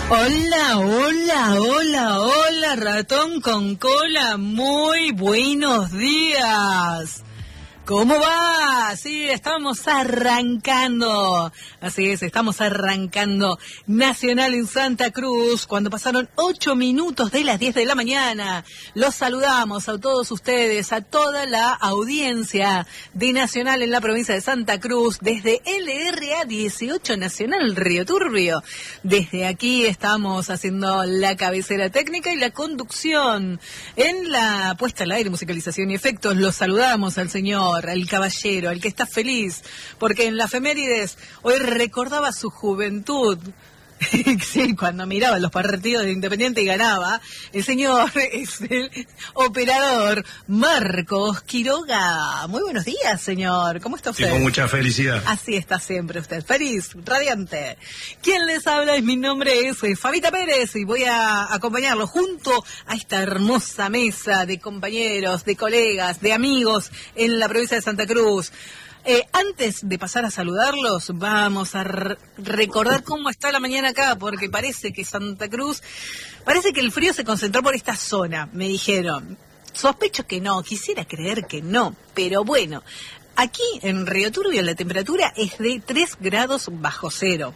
Hola, hola, hola, hola, ratón con cola, muy buenos días. ¿Cómo va? Sí, estamos arrancando. Así es, estamos arrancando Nacional en Santa Cruz, cuando pasaron 8 minutos de las 10 de la mañana. Los saludamos a todos ustedes, a toda la audiencia de Nacional en la provincia de Santa Cruz, desde LRA 18 Nacional Río Turbio. Desde aquí estamos haciendo la cabecera técnica y la conducción. En la puesta al aire, musicalización y efectos, los saludamos al señor, al caballero, al que está feliz, porque en la efemérides hoy recordaba su juventud. Sí, cuando miraba los partidos de Independiente y ganaba, el señor es el operador Marcos Quiroga. Muy buenos días, señor. ¿Cómo está usted? Y con mucha felicidad. Así está siempre usted, feliz, radiante. Quien les habla, mi nombre es Fabita Pérez y voy a acompañarlo junto a esta hermosa mesa de compañeros, de colegas, de amigos en la provincia de Santa Cruz. Antes de pasar a saludarlos, vamos a recordar cómo está la mañana acá, porque parece que Santa Cruz, parece que el frío se concentró por esta zona, me dijeron. Sospecho que no, quisiera creer que no, pero bueno, aquí en Río Turbio la temperatura es de 3 grados bajo cero.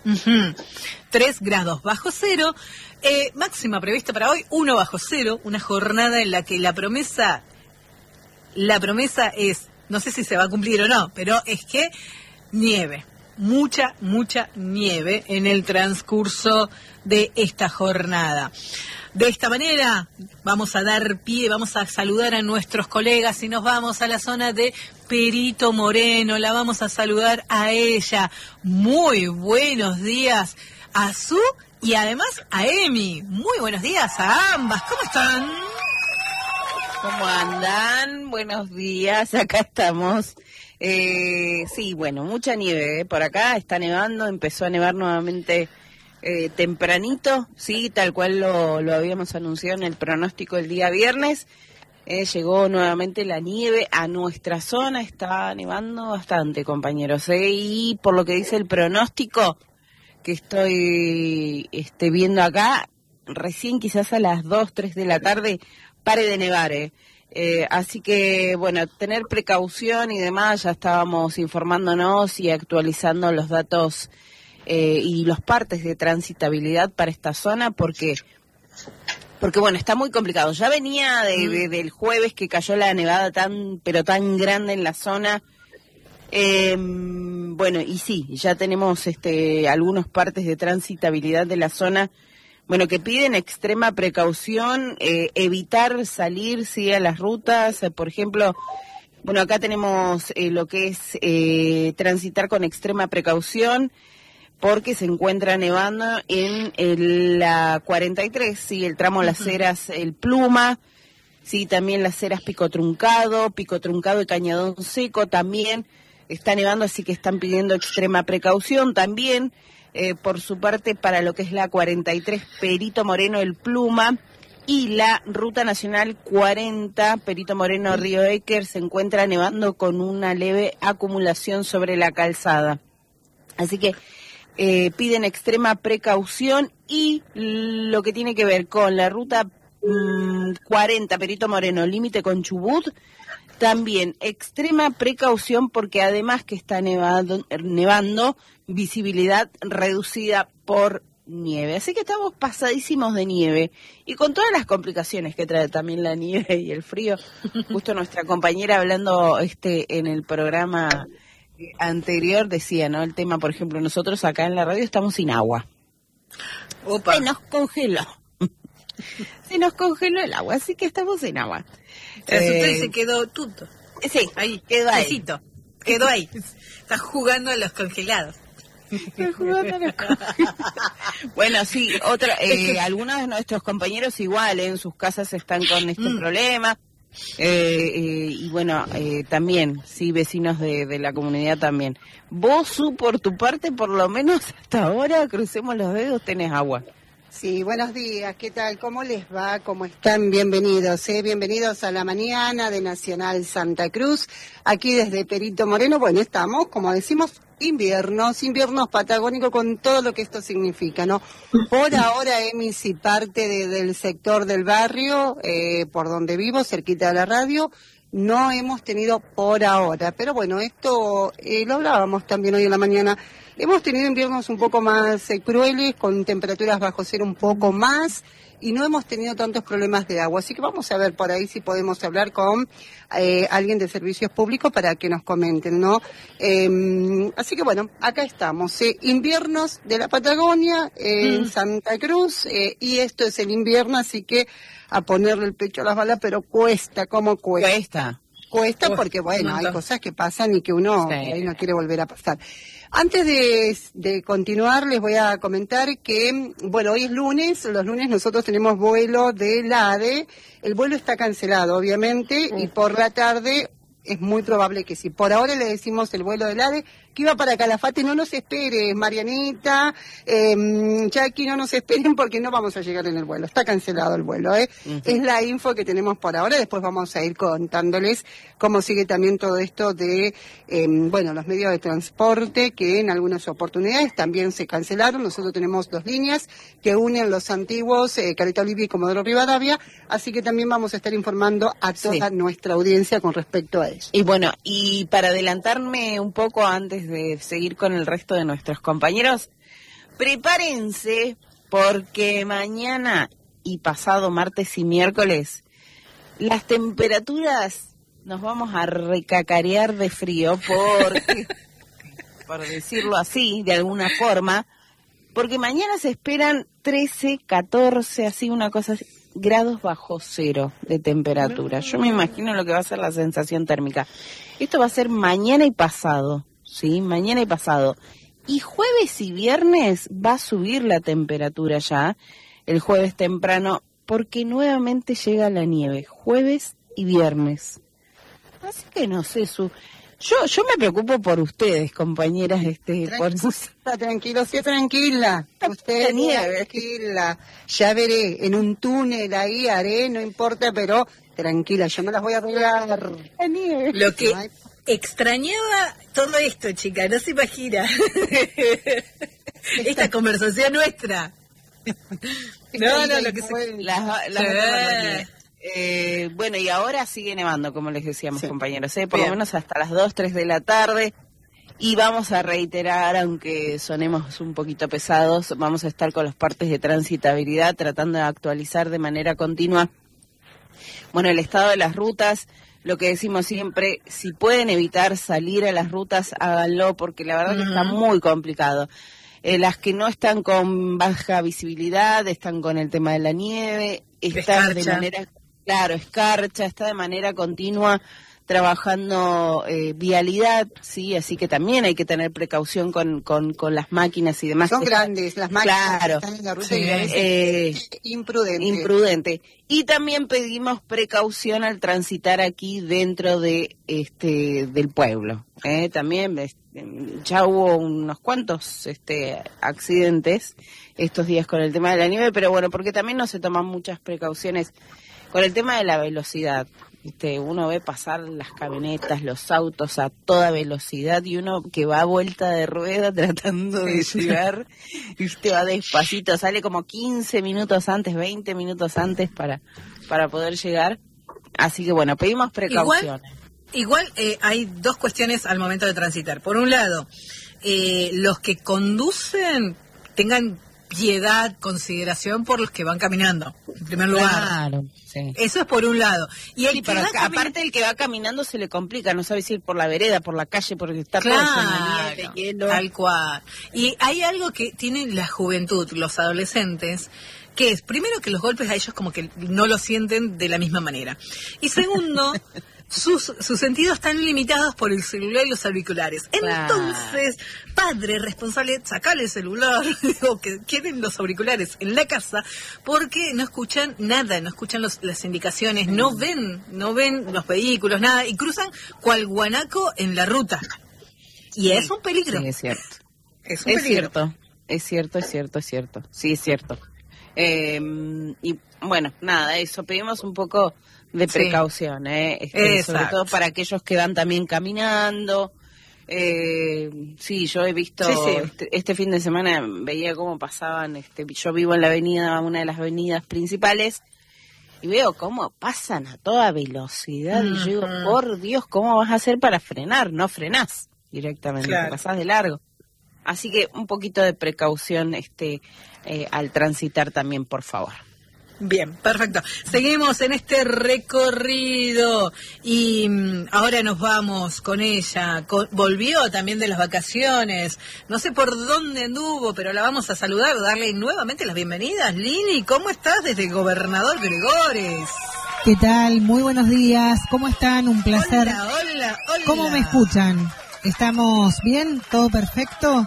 3 grados bajo cero, máxima prevista para hoy, 1 bajo cero, una jornada en la que la promesa es... No sé si se va a cumplir o no, pero es que nieve, mucha nieve en el transcurso de esta jornada. De esta manera vamos a dar pie, vamos a saludar a nuestros colegas y nos vamos a la zona de Perito Moreno, la vamos a saludar a ella. Muy buenos días a Su y además a Emi. Muy buenos días a ambas, ¿cómo están? ¿Cómo andan? Buenos días, acá estamos. Sí, bueno, mucha nieve, por acá está nevando, empezó a nevar nuevamente tempranito, sí, tal cual lo habíamos anunciado en el pronóstico el día viernes. Llegó nuevamente la nieve a nuestra zona, está nevando bastante, compañeros, y por lo que dice el pronóstico que estoy viendo acá, recién quizás a las 2, 3 de la tarde pare de nevar, así que, bueno, tener precaución y demás, ya estábamos informándonos y actualizando los datos y los partes de transitabilidad para esta zona, porque bueno, está muy complicado. Ya venía del jueves que cayó la nevada tan grande en la zona, bueno, y sí, ya tenemos algunos partes de transitabilidad de la zona, bueno, que piden extrema precaución, evitar salir, sí, a las rutas, por ejemplo, bueno, acá tenemos lo que es transitar con extrema precaución, porque se encuentra nevando en la 43, sí, el tramo Las Heras, el Pluma, sí, también Las Heras Pico Truncado y Cañadón Seco también está nevando, así que están pidiendo extrema precaución también. Por su parte, para lo que es la 43 Perito Moreno el Pluma y la Ruta Nacional 40 Perito Moreno Río Éker se encuentra nevando con una leve acumulación sobre la calzada. Así que piden extrema precaución, y lo que tiene que ver con la Ruta 40 Perito Moreno límite con Chubut, también extrema precaución, porque además que está nevando, visibilidad reducida por nieve. Así que estamos pasadísimos de nieve y con todas las complicaciones que trae también la nieve y el frío. Justo nuestra compañera hablando en el programa anterior decía, ¿no? El tema, por ejemplo, nosotros acá en la radio estamos sin agua. Opa. Se nos congeló. Se nos congeló el agua, así que estamos sin agua. Usted se quedó tuto. Sí, ahí, quedó ahí. Necesito. Quedó ahí. Está jugando a los congelados. Bueno, sí, algunos de nuestros compañeros igual en sus casas están con este problema. Y bueno, también, sí, vecinos de la comunidad también. Vos, Su, por tu parte, por lo menos hasta ahora, crucemos los dedos, tenés agua. Sí, buenos días, ¿qué tal? ¿Cómo les va? ¿Cómo están? Bienvenidos, bienvenidos a la mañana de Nacional Santa Cruz, aquí desde Perito Moreno. Bueno, estamos, como decimos, inviernos patagónicos con todo lo que esto significa, ¿no? Por ahora, Emi, si parte del sector del barrio, por donde vivo, cerquita de la radio, no hemos tenido por ahora, pero bueno, esto lo hablábamos también hoy en la mañana. Hemos tenido inviernos un poco más crueles, con temperaturas bajo cero un poco más, y no hemos tenido tantos problemas de agua. Así que vamos a ver por ahí si podemos hablar con alguien de servicios públicos para que nos comenten, ¿no? Así que bueno, acá estamos. Inviernos de la Patagonia, en Santa Cruz, y esto es el invierno, así que a ponerle el pecho a las balas, pero cuesta, ¿cómo cuesta? Cuesta porque, bueno, hay cosas que pasan y que uno ahí no quiere volver a pasar. Antes de continuar, les voy a comentar que, bueno, hoy es lunes, los lunes nosotros tenemos vuelo del ADE, el vuelo está cancelado, obviamente, y por la tarde es muy probable que sí. Por ahora le decimos el vuelo del ADE, que iba para Calafate, no nos esperes, Marianita, Jackie, no nos esperen porque no vamos a llegar en el vuelo, está cancelado el vuelo, Es la info que tenemos por ahora, después vamos a ir contándoles cómo sigue también todo esto de, bueno, los medios de transporte, que en algunas oportunidades también se cancelaron. Nosotros tenemos 2 líneas que unen los antiguos, Caleta Olivia y Comodoro Rivadavia, así que también vamos a estar informando a toda nuestra audiencia con respecto a eso. Y bueno, y para adelantarme un poco antes de seguir con el resto de nuestros compañeros, prepárense porque mañana y pasado martes y miércoles las temperaturas nos vamos a recacarear de frío porque, por decirlo así, de alguna forma, porque mañana se esperan 13, 14, así una cosa así, grados bajo cero de temperatura. Yo me imagino lo que va a ser la sensación térmica. Esto va a ser mañana y pasado, ¿sí? Mañana y pasado. Y jueves y viernes va a subir la temperatura ya, el jueves temprano, porque nuevamente llega la nieve, jueves y viernes. Así que no sé, yo me preocupo por ustedes, compañeras, por Está tranquilo, sí, tranquila. Usted tranquila. Ya veré, en un túnel ahí haré, no importa, pero tranquila, yo me las voy a arreglar. La nieve. Lo que extrañaba todo esto, chica, no se imagina. Esta conversación nuestra. No, lo que se... Bueno, y ahora sigue nevando, como les decíamos, compañeros, por lo menos hasta las 2, 3 de la tarde. Y vamos a reiterar, aunque sonemos un poquito pesados, vamos a estar con los partes de transitabilidad, tratando de actualizar de manera continua, bueno, el estado de las rutas. Lo que decimos siempre, si pueden evitar salir a las rutas, háganlo, porque la verdad que está muy complicado. Las que no están con baja visibilidad, están con el tema de la nieve, están de manera... Claro, escarcha, está de manera continua trabajando vialidad, sí, así que también hay que tener precaución con las máquinas y demás. Son grandes las máquinas, claro, que están en la ruta, y a veces imprudente. Y también pedimos precaución al transitar aquí dentro de del pueblo. También ya hubo unos cuantos accidentes estos días con el tema de la nieve, pero bueno, porque también no se toman muchas precauciones con el tema de la velocidad. Uno ve pasar las camionetas, los autos a toda velocidad y uno que va a vuelta de rueda tratando de llegar, va despacito, sale como 15 minutos antes, 20 minutos antes para poder llegar. Así que bueno, pedimos precauciones. Igual hay 2 cuestiones al momento de transitar. Por un lado, los que conducen tengan piedad, consideración por los que van caminando, en primer lugar. Claro, sí. Eso es por un lado. Y el pero aparte el que va caminando se le complica, no sabe si ir por la vereda, por la calle, porque está todo lleno de nieve, hielo. Tal cual. Y hay algo que tiene la juventud, los adolescentes, que es, primero, que los golpes a ellos como que no lo sienten de la misma manera. Y segundo... Sus sentidos están limitados por el celular y los auriculares. Claro. Entonces, padre responsable, sacale el celular o que quieren los auriculares en la casa porque no escuchan nada, no escuchan las indicaciones, no ven los vehículos, nada, y cruzan cual guanaco en la ruta. Y es un peligro. Sí, es cierto. Es un peligro. Es cierto. Sí, es cierto. Y bueno, nada, eso, pedimos un poco de precaución, sobre todo para aquellos que van también caminando, Sí, yo he visto este fin de semana, veía cómo pasaban, yo vivo en una de las avenidas principales, y veo cómo pasan a toda velocidad, y yo digo, por Dios, ¿cómo vas a hacer para frenar? No frenás directamente, te pasás de largo. Así que un poquito de precaución al transitar también, por favor. Bien, perfecto. Seguimos en este recorrido y ahora nos vamos con ella. Volvió también de las vacaciones. No sé por dónde anduvo, pero la vamos a saludar, darle nuevamente las bienvenidas. Lini, ¿cómo estás desde Gobernador Gregores? ¿Qué tal? Muy buenos días. ¿Cómo están? Un placer. Hola. ¿Cómo me escuchan? ¿Estamos bien? ¿Todo perfecto?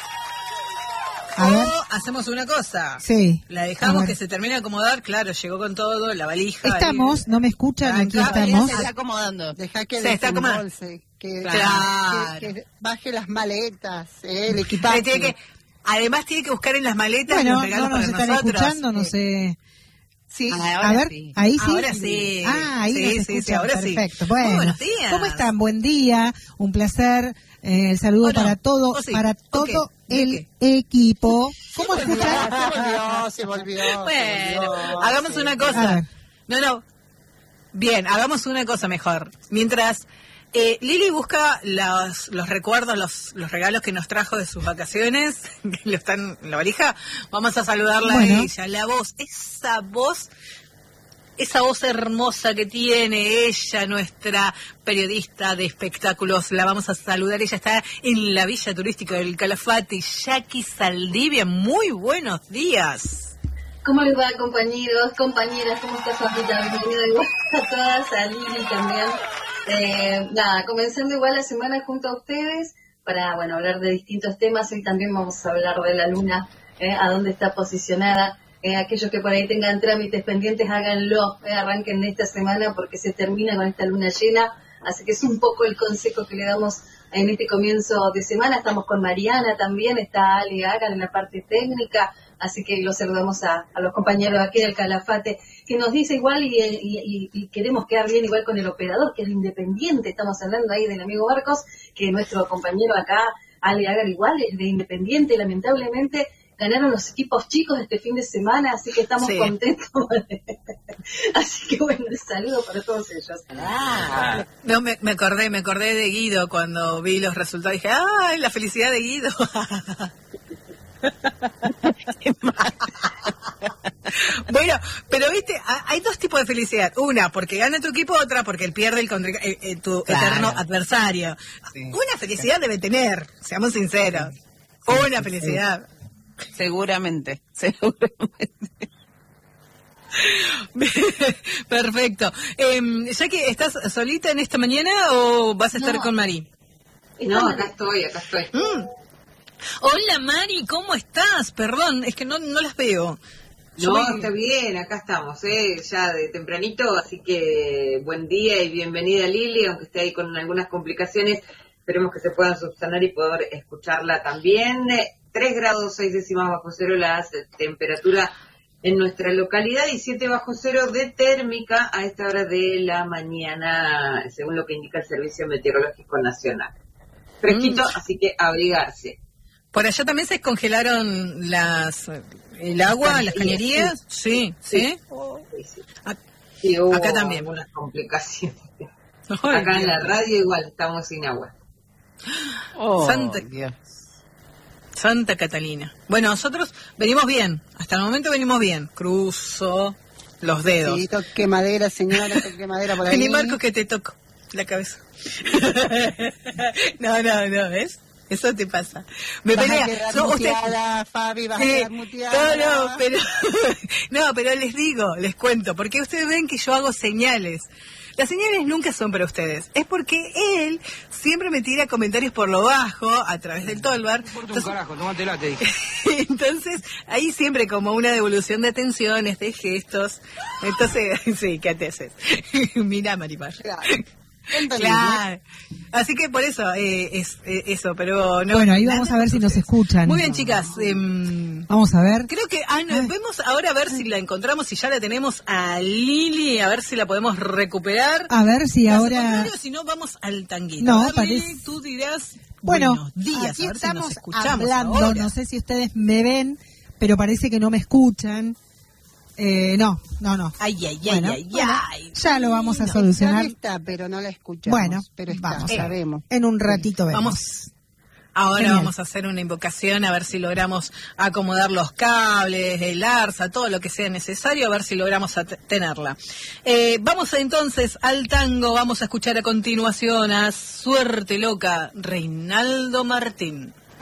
Hacemos una cosa. Sí. La dejamos que se termine de acomodar. Claro, llegó con todo, la valija. Estamos, ¿no me escuchan? Aquí estamos. Se está acomodando. Deja que se está acomodando. Que baje las maletas, el equipaje. Además tiene que buscar en las maletas. Bueno, los regalos no nos para están nosotros. Escuchando, no sé. Sí. A ver, sí. ahí sí. Ahora sí. Ahí nos escuchan, sí, ahora perfecto. Sí. Bueno, buenos días. ¿Cómo están? Buen día, un placer. El saludo para todo, el equipo. ¿Cómo escuchan? Se volvió. Bueno, hagamos una cosa. No. Bien, hagamos una cosa mejor. Mientras Lili busca los recuerdos, los regalos que nos trajo de sus vacaciones, que lo están en la valija, vamos a saludarla a ella. La voz, esa voz hermosa que tiene ella, nuestra periodista de espectáculos, la vamos a saludar. Ella está en la Villa Turística del Calafate, Jackie Saldivia. Muy buenos días. ¿Cómo les va, compañeros, compañeras? ¿Cómo estás, Sofita? Bienvenida igual a todas, a Lili también. Comenzando igual la semana junto a ustedes para, hablar de distintos temas. Hoy también vamos a hablar de la luna, a dónde está posicionada. Aquellos que por ahí tengan trámites pendientes, háganlo, arranquen esta semana porque se termina con esta luna llena, así que es un poco el consejo que le damos en este comienzo de semana. Estamos con Mariana también, está Ali Agan en la parte técnica, así que los saludamos a los compañeros aquí del Calafate, que nos dice igual y queremos quedar bien igual con el operador, que es Independiente. Estamos hablando ahí del amigo Marcos, que nuestro compañero acá, Ali Agan, igual es de Independiente, lamentablemente. Ganaron los equipos chicos este fin de semana, así que estamos contentos. Así que el saludo para todos ellos. No, me acordé de Guido cuando vi los resultados. Dije, ¡ay, la felicidad de Guido! Bueno, pero viste, hay dos tipos de felicidad. Una, porque gana tu equipo, otra, porque él pierde tu eterno adversario. Sí, una felicidad debe tener, seamos sinceros. Una felicidad. Seguramente. Perfecto. ¿Ya que estás solita en esta mañana o vas a estar con Mari? No, acá estoy. Hola Mari, ¿cómo estás? Perdón, es que no las veo. Está bien, acá estamos, ya de tempranito, así que buen día y bienvenida Lili, aunque esté ahí con algunas complicaciones, esperemos que se puedan subsanar y poder escucharla también. 3 grados 6 décimas bajo cero la temperatura en nuestra localidad y 7 bajo cero de térmica a esta hora de la mañana, según lo que indica el Servicio Meteorológico Nacional. Fresquito, así que abrigarse. ¿Por allá también se descongelaron el agua, las cañerías? Sí. Hubo acá también. Algunas complicaciones. Acá en la radio igual, estamos sin agua. Santa Catalina. Bueno, nosotros venimos bien. Hasta el momento venimos bien. Cruzo los dedos. Sí, toque madera, señora, toque madera por ahí. Vení, Marcos, que te toco la cabeza. No, ¿ves? Eso te pasa. Me pelea. Fabi, vas a quedar muteada. Pero les cuento, porque ustedes ven que yo hago señales. Las señales nunca son para ustedes. Es porque él siempre me tira comentarios por lo bajo, a través del Tolbar. Entonces, ahí siempre como una devolución de atenciones, de gestos. Entonces, sí, ¿qué te haces? Mirá, Maripar. Claro. Así que por eso es eso, pero no. Bueno, ahí vamos a ver si nos escuchan. Muy bien, chicas. Vamos a ver. Creo que vemos ahora a ver si la encontramos, si ya la tenemos a Lili, a ver si la podemos recuperar. A ver si ahora. Si no, vamos al tanguito. No, ver, parece. Lili, tú dirás. Bueno, buenos días. aquí a ver estamos si nos escuchamos hablando, ahora. no sé si ustedes me ven, pero parece que no me escuchan. No. Ay, Bueno, ya lo vamos a No solucionar. está, pero no la escuchamos. Bueno, pero está, vamos, sabemos. en un ratito vemos. Vamos. Ahora Genial. vamos a hacer una invocación a ver si logramos acomodar los cables, el arza, todo lo que sea necesario, a ver si logramos tenerla. Vamos entonces al tango, vamos a escuchar a continuación a Suerte Loca, Reinaldo Martín.